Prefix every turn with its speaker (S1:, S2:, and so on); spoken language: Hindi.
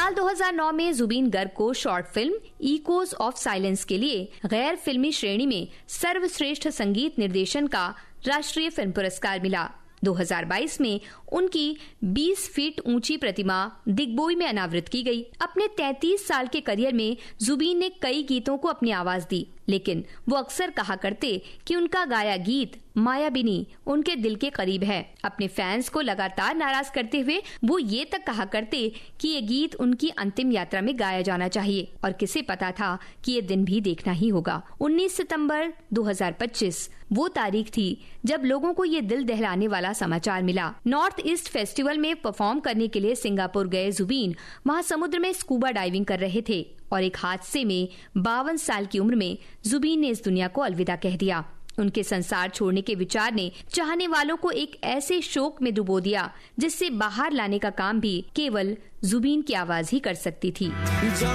S1: साल 2009 में जुबीन गर्ग को short film echoes of silence के लिए गैर फिल्मी श्रेणी में सर्वश्रेष्ठ संगीत निर्देशन का राष्ट्रीय फिल्म पुरस्कार मिला। 2022 में उनकी 20 फीट ऊंची प्रतिमा दिग्बोई में अनावृत की गई। अपने 33 साल के करियर में जुबीन ने कई गीतों को अपनी आवाज दी, लेकिन वो अक्सर कहा करते कि उनका गाया गीत मायाबिनी उनके दिल के करीब है। अपने फैंस को लगातार नाराज करते हुए वो ये तक कहा करते कि ये गीत उनकी अंतिम यात्रा में गाया जाना चाहिए और किसे पता था कि ये दिन भी देखना ही होगा। 19 सितंबर 2025 वो तारीख थी जब लोगों को ये दिल दहलाने वाला समाचार मिला। नॉर्थ ईस्ट फेस्टिवल में परफॉर्म करने के लिए सिंगापुर गए जुबीन वहाँ समुद्र में स्कूबा डाइविंग कर रहे थे और एक हादसे में 52 साल की उम्र में जुबीन ने इस दुनिया को अलविदा कह दिया। उनके संसार छोड़ने के विचार ने चाहने वालों को एक ऐसे शोक में डुबो दिया जिससे बाहर लाने का काम भी केवल जुबीन की आवाज ही कर सकती थी।